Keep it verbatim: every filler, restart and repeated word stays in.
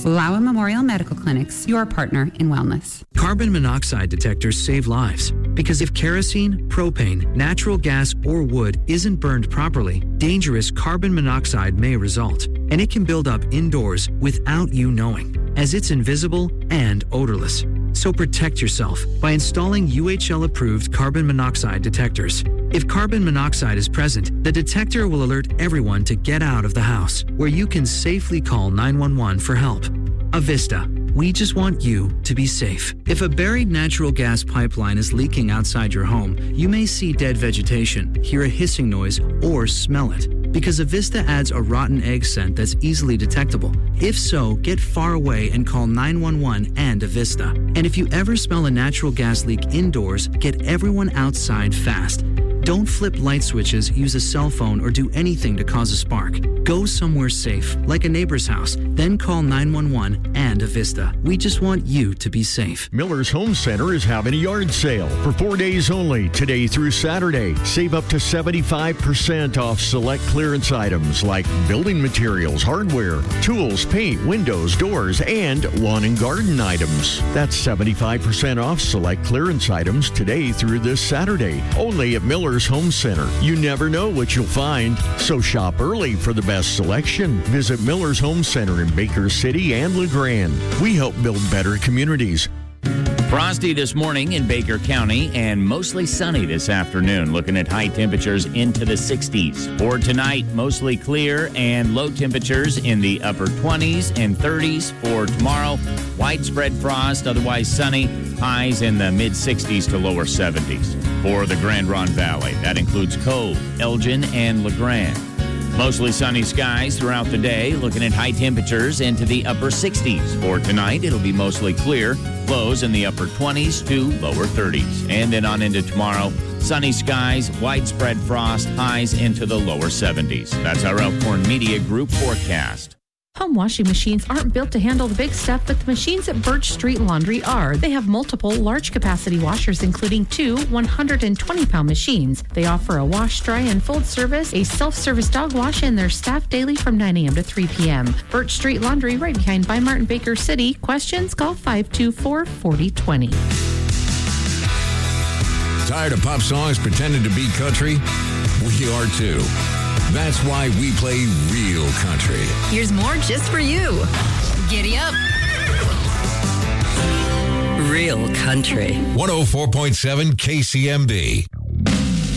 Lowell Memorial Medical Clinics, your partner in wellness. Carbon monoxide detectors save lives because if kerosene, propane, natural gas, or wood isn't burned properly, dangerous carbon monoxide may result, and it can build up indoors without you knowing, as it's invisible and odorless. So protect yourself by installing U H L-approved carbon monoxide detectors. If carbon monoxide is present, the detector will alert everyone to get out of the house, where you can safely call nine one one for help. Avista, we just want you to be safe. If a buried natural gas pipeline is leaking outside your home, you may see dead vegetation, hear a hissing noise, or smell it, because Avista adds a rotten egg scent that's easily detectable. If so, get far away and call nine one one and Avista. And if you ever smell a natural gas leak indoors, get everyone outside fast. Don't flip light switches, use a cell phone, or do anything to cause a spark. Go somewhere safe, like a neighbor's house, then call nine one one and Avista. We just want you to be safe. Miller's Home Center is having a yard sale for four days only, today through Saturday. Save up to seventy-five percent off select clearance items like building materials, hardware, tools, paint, windows, doors, and lawn and garden items. That's seventy-five percent off select clearance items today through this Saturday, only at Miller's Home Center. You never know what you'll find, so shop early for the best selection. Visit Miller's Home Center in Baker City and LeGrand. We help build better communities. Frosty this morning in Baker County and mostly sunny this afternoon. Looking at high temperatures into the sixties. For tonight, mostly clear and low temperatures in the upper twenties and thirties. For tomorrow, widespread frost, otherwise sunny. Highs in the mid-sixties to lower seventies. For the Grand Ronde Valley, that includes Cove, Elgin, and LeGrand. Mostly sunny skies throughout the day, looking at high temperatures into the upper sixties. For tonight, it'll be mostly clear, lows in the upper twenties to lower thirties. And then on into tomorrow, sunny skies, widespread frost, highs into the lower seventies. That's our Elkhorn Media Group forecast. Home washing machines aren't built to handle the big stuff, but the machines at Birch Street Laundry are. They have multiple large capacity washers, including two one hundred twenty pound machines. They offer a wash, dry, and fold service, a self-service dog wash, and they're staffed daily from nine a.m. to three p.m. Birch Street Laundry, right behind By Martin Baker City. Questions? Call five two four, four oh two oh. Tired of pop songs pretending to be country? We are too. That's why we play real country. Here's more just for you. Giddy up. Real country. one oh four point seven K C M B.